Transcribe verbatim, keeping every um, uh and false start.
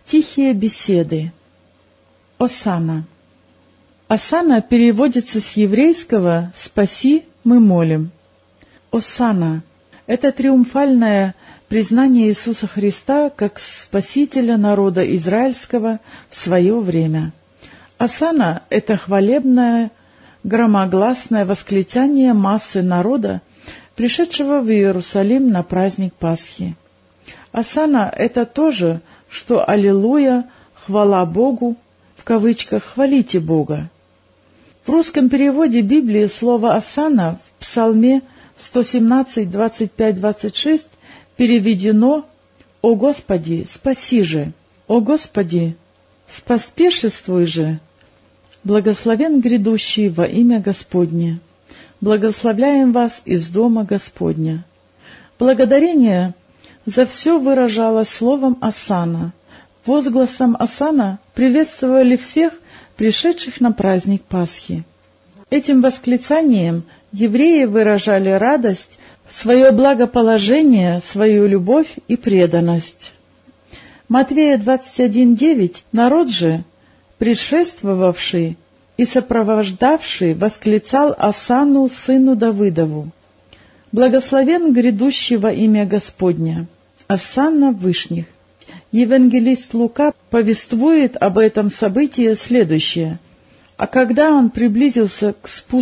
Тихие беседы. Осанна. Осанна переводится с еврейского «спаси, мы молим». Осанна — это триумфальное признание Иисуса Христа как Спасителя народа израильского в свое время. Осанна — это хвалебное, громогласное восклицание массы народа, пришедшего в Иерусалим на праздник Пасхи. Осанна — это то же, что «Аллилуйя», «Хвала Богу», в кавычках «Хвалите Бога». В русском переводе Библии слово «осанна» в Псалме сто семнадцать, двадцать пять, двадцать шесть переведено «О Господи, спаси же! О Господи, споспешествуй же! Благословен грядущий во имя Господне! Благословляем вас из дома Господня!» Благодарение за все выражалось словом «осанна». Возгласом «осанна» приветствовали всех, пришедших на праздник Пасхи. Этим восклицанием евреи выражали радость, свое благоположение, свою любовь и преданность. Матвея двадцать один девять народ же, предшествовавший и сопровождавший, восклицал осанну сыну Давыдову: «Благословен грядущий во имя Господня, осанна вышних». Евангелист Лука повествует об этом событии следующее: «А когда он приблизился к спуску